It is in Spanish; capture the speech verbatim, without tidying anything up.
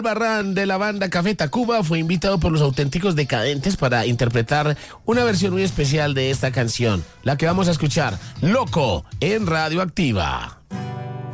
Albarrán de la banda Café Tacuba fue invitado por los Auténticos Decadentes para interpretar una versión muy especial de esta canción, la que vamos a escuchar, Loco, en Radioactiva.